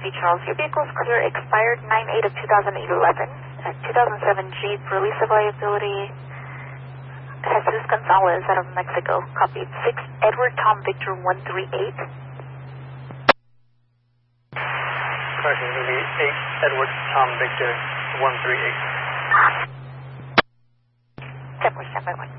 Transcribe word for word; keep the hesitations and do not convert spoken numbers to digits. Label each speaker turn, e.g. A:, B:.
A: Taxi Charles. Your vehicle's clear, expired nine eight of two thousand eleven. Uh, two thousand seven Jeep, release of liability. Jesus Gonzalez out of Mexico. Copy. six Edward Tom Victor one three eight.
B: Correction, it's going to be eight Edward Tom Victor one three eight.
A: ten four, stand by one.